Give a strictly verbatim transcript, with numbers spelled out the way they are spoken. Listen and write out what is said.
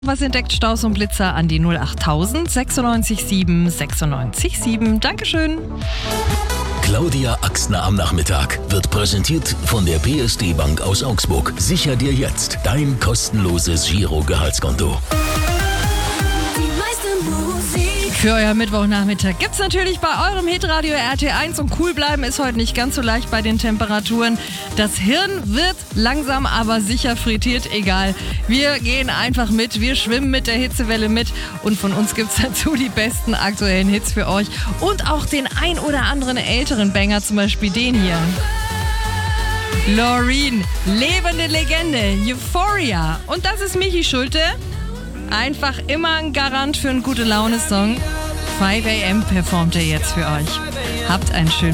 Was entdeckt Staus und Blitzer an die null achttausend sechsundneunzig sieben sechsundneunzig sieben. Dankeschön. Claudia Axtner am Nachmittag wird präsentiert von der P S D Bank aus Augsburg. Sicher dir jetzt dein kostenloses Giro-Gehaltskonto. Für euer Mittwochnachmittag gibt's natürlich bei eurem Hitradio R T eins und cool bleiben ist heute nicht ganz so leicht bei den Temperaturen. Das Hirn wird langsam aber sicher frittiert, egal. Wir gehen einfach mit, wir schwimmen mit der Hitzewelle mit und von uns gibt's dazu die besten aktuellen Hits für euch und auch den ein oder anderen älteren Banger, zum Beispiel den hier. Loreen, lebende Legende, Euphoria. Und das ist Michi Schulte. Einfach immer ein Garant für einen Gute-Laune-Song. fünf a m performt er jetzt für euch. Habt einen schönen